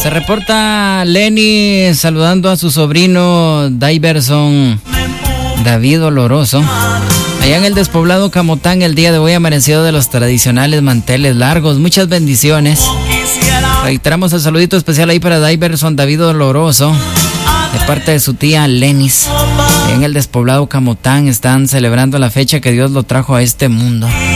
Se reporta Lenny saludando a su sobrino Diverson David Oloroso. Allá en el despoblado Camotán, el día de hoy amanecido de los tradicionales manteles largos. Muchas bendiciones. Reiteramos el saludito especial ahí para Diverson David Oloroso, de parte de su tía Lenis. En el despoblado Camotán están celebrando la fecha que Dios lo trajo a este mundo.